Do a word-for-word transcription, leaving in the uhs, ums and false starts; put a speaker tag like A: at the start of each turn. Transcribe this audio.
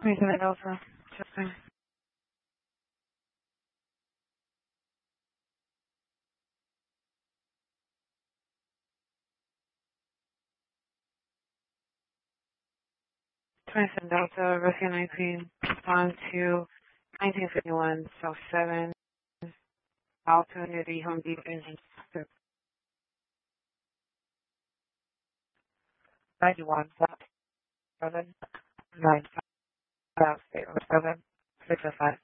A: twenty-seven Delta, testing. twenty-seven Delta, Rescue nineteen, respond to nineteen fifty-one, South seven, Opportunity, Home Depot, Engine ninety-one, South seven, nine, South seven, six oh five.